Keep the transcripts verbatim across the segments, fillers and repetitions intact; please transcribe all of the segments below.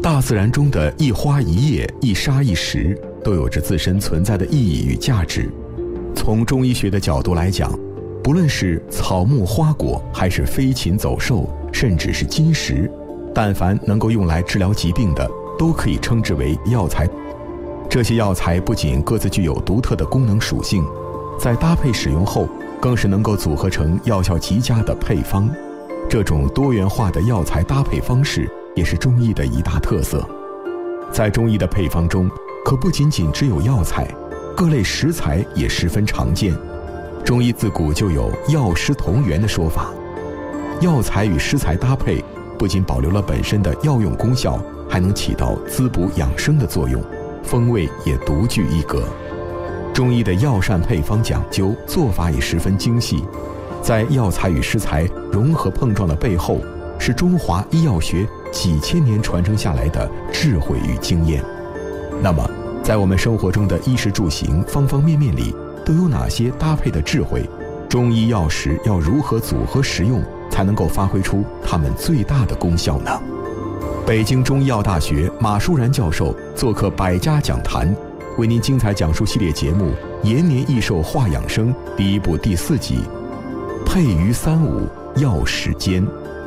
大自然中的一花一叶、一沙一石都有着自身存在的意义与价值。从中医学的角度来讲，不论是草木花果，还是飞禽走兽，甚至是金石，但凡能够用来治疗疾病的，都可以称之为药材。这些药材不仅各自具有独特的功能属性，在搭配使用后，更是能够组合成药效极佳的配方。这种多元化的药材搭配方式也是中医的一大特色。在中医的配方中，可不仅仅只有药材，各类食材也十分常见。中医自古就有药食同源的说法，药材与食材搭配，不仅保留了本身的药用功效，还能起到滋补养生的作用，风味也独具一格。中医的药膳配方讲究，做法也十分精细。在药材与食材融合碰撞的背后，是中华医药学几千年传承下来的智慧与经验。那么，在我们生活中的衣食住行方方面面里，都有哪些搭配的智慧？中医药食要如何组合食用，才能够发挥出它们最大的功效呢？北京中医药大学马舒然教授做客百家讲坛，为您精彩讲述系列节目《延年益寿话养生》第一部第四集，配于三五药食间。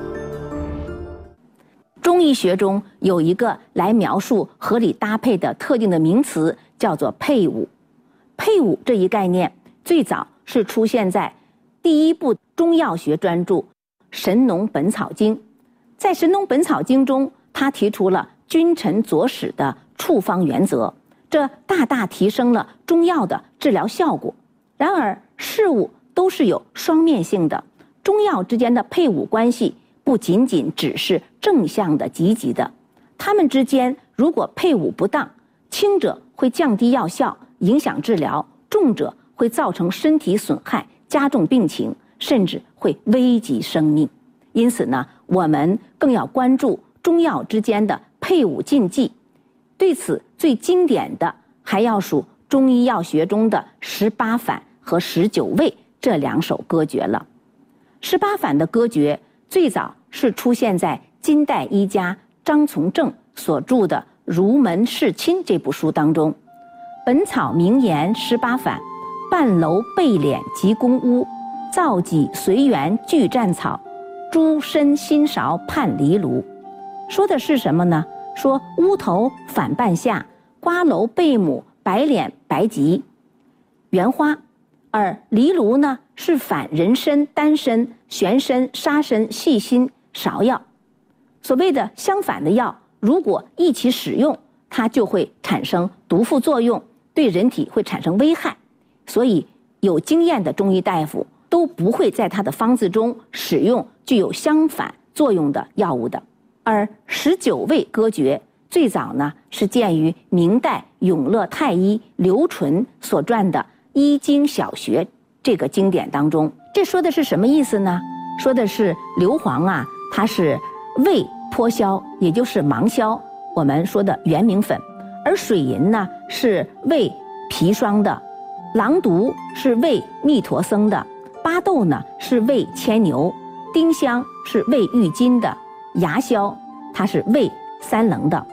中医学中有一个来描述合理搭配的特定的名词，叫做配伍。配伍这一概念最早是出现在第一部中药学专著《神农本草经》。在《神农本草经》中，他提出了君臣佐使的处方原则，这大大提升了中药的治疗效果。然而，事物都是有双面性的，中药之间的配伍关系不仅仅只是正向的、积极的，它们之间如果配伍不当，轻者会降低药效，影响治疗，重者会造成身体损害，加重病情，甚至会危及生命。因此呢，我们更要关注中药之间的配伍禁忌。对此最经典的还要数中医药学中的十八反和十九味这两首歌诀了。十八反的歌诀最早是出现在金代医家张从正所著的《儒门世亲》这部书当中。本草名言十八反，半楼背敛及宫屋，造己随缘俱战草，诸身心勺盼离炉。说的是什么呢？说屋头反半夏，瓜楼背母白脸白及原花，而离炉呢是反人参、丹参、玄参、沙参、细辛、芍药。所谓的相反的药，如果一起使用，它就会产生毒副作用，对人体会产生危害。所以有经验的中医大夫都不会在他的方子中使用具有相反作用的药物的。而十九味歌诀最早呢是见于明代永乐太医刘纯所撰的《医经小学》这个经典当中。这说的是什么意思呢？说的是硫磺啊，它是胃脱硝，也就是芒硝，我们说的原名粉；而水银呢是胃砒霜的，狼毒是胃蜜陀僧的，巴豆呢是胃牵牛，丁香是胃郁金的，牙硝它是胃三棱的。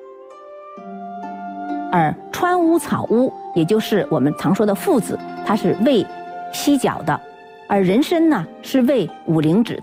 而川乌草乌，也就是我们常说的附子，它是胃犀角的；而人参呢是胃五灵脂